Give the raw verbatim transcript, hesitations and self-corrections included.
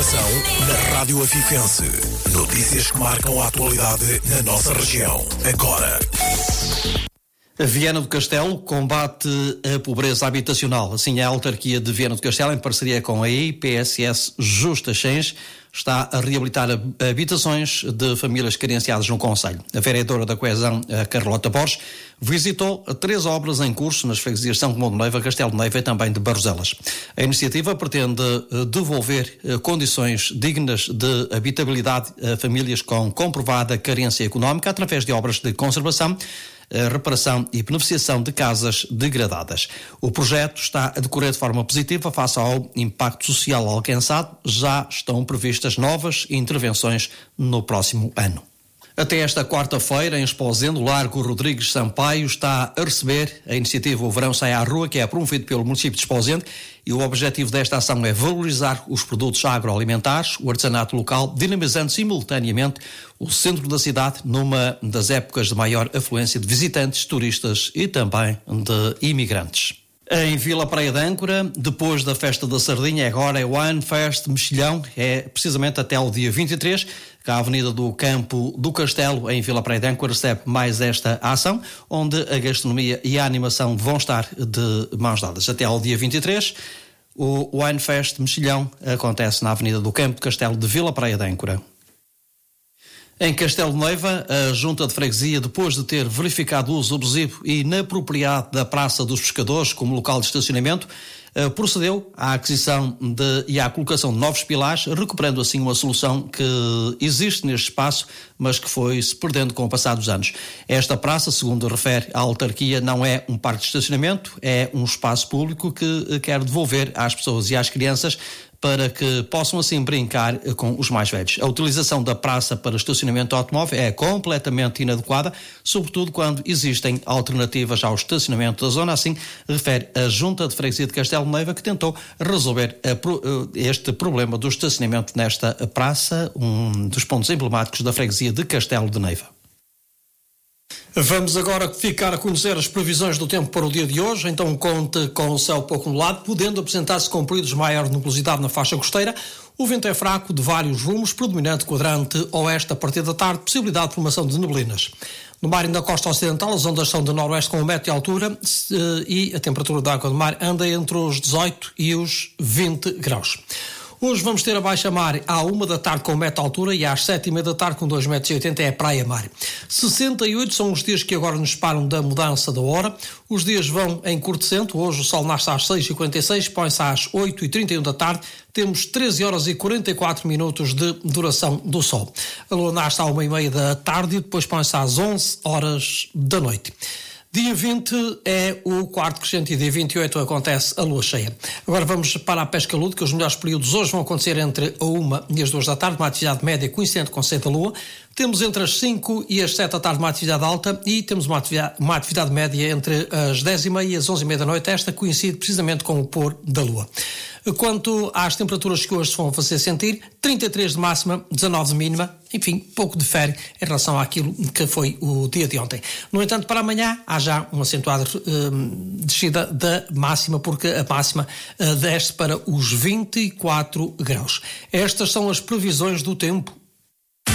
Informação na Rádio Afifense. Notícias que marcam a atualidade na nossa região. Agora. A Viana do Castelo combate a pobreza habitacional. Assim, a autarquia de Viana do Castelo, em parceria com a I P S S Justa Chens, está a reabilitar habitações de famílias carenciadas no concelho. A vereadora da Coesão, a Carlota Borges, visitou três obras em curso nas freguesias de São Comão de Neiva, Castelo de Neiva e também de Barroselas. A iniciativa pretende devolver condições dignas de habitabilidade a famílias com comprovada carência económica através de obras de conservação, a reparação e beneficiação de casas degradadas. O projeto está a decorrer de forma positiva face ao impacto social alcançado. Já estão previstas novas intervenções no próximo ano. Até esta quarta-feira, em Esposende, o Largo Rodrigues Sampaio está a receber a iniciativa O Verão Sai à Rua, que é promovido pelo município de Esposende, e o objetivo desta ação é valorizar os produtos agroalimentares, o artesanato local, dinamizando simultaneamente o centro da cidade numa das épocas de maior afluência de visitantes, turistas e também de imigrantes. Em Vila Praia de Âncora, depois da festa da Sardinha, agora é o Wine Fest Mexilhão, é precisamente até o dia vinte e três, que a Avenida do Campo do Castelo, em Vila Praia de Âncora, recebe mais esta ação, onde a gastronomia e a animação vão estar de mãos dadas. Até ao dia vinte e três, o Wine Fest Mexilhão acontece na Avenida do Campo do Castelo de Vila Praia de Âncora. Em Castelo de Neiva, a Junta de Freguesia, depois de ter verificado o uso abusivo e inapropriado da Praça dos Pescadores como local de estacionamento, procedeu à aquisição de, e à colocação de novos pilares, recuperando assim uma solução que existe neste espaço, mas que foi se perdendo com o passar dos anos. Esta praça, segundo refere a autarquia, não é um parque de estacionamento, é um espaço público que quer devolver às pessoas e às crianças para que possam assim brincar com os mais velhos. A utilização da praça para estacionamento automóvel é completamente inadequada, sobretudo quando existem alternativas ao estacionamento da zona. Assim refere a Junta de Freguesia de Castelo de Neiva, que tentou resolver este problema do estacionamento nesta praça, um dos pontos emblemáticos da freguesia de Castelo de Neiva. Vamos agora ficar a conhecer as previsões do tempo para o dia de hoje. Então conte com o céu pouco nublado, podendo apresentar-se com períodos de maior nubosidade na faixa costeira. O vento é fraco, de vários rumos, predominante quadrante oeste a partir da tarde, possibilidade de formação de neblinas. No mar e na costa ocidental, as ondas são de noroeste com um metro de altura e a temperatura da água do mar anda entre os dezoito e os vinte graus. Hoje vamos ter a baixa-mar à uma da tarde com um metro de altura e às sete e meia da tarde com dois metros e oitenta é a praia-mar. sessenta e oito são os dias que agora nos separam da mudança da hora. Os dias vão encurtecendo. Hoje o sol nasce às seis e quarenta e seis, põe-se às oito e trinta e um da tarde. Temos treze horas e quarenta e quatro minutos de duração do sol. A lua nasce à uma e meia da tarde e depois põe-se às onze horas da noite. Dia vinte é o quarto crescente e dia vinte e oito acontece a lua cheia. Agora vamos para a pesca lúdica. Os melhores períodos hoje vão acontecer entre a uma e as duas da tarde, uma atividade média coincidente com o centro da lua. Temos entre as cinco e as sete da tarde uma atividade alta e temos uma atividade, uma atividade média entre as dez e meia e as onze e meia da noite. Esta coincide precisamente com o pôr da lua. Quanto às temperaturas que hoje se vão fazer sentir, trinta e três de máxima, dezanove de mínima, enfim, pouco difere em relação àquilo que foi o dia de ontem. No entanto, para amanhã há já uma acentuada hum, descida da máxima, porque a máxima uh, desce para os vinte e quatro graus. Estas são as previsões do tempo